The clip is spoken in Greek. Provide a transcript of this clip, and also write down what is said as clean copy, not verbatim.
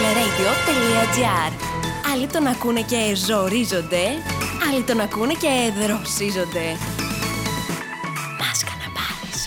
realradio.gr. Άλλοι τον ακούνε και ζορίζονται, άλλοι τον ακούνε και δροσίζονται.